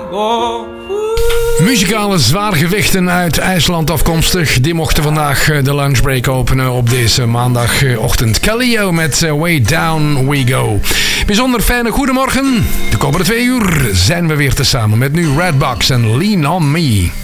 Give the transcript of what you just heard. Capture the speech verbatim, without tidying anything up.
Muzikale zwaargewichten uit IJsland afkomstig. Die mochten vandaag de lunchbreak openen op deze maandagochtend. Kaleo met Way Down We Go. Bijzonder fijne goedemorgen. De komende twee uur zijn we weer tezamen met nu Redbox en Lean On Me.